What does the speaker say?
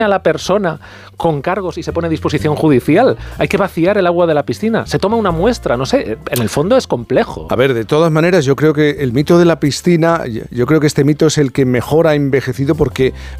a la persona con cargos y se pone a disposición judicial. Hay que vaciar el agua de la piscina. Se toma una muestra, no sé, en el fondo es complejo. A ver, de todas maneras, yo creo que el mito de la piscina, yo creo que este mito es el que mejor ha envejecido porque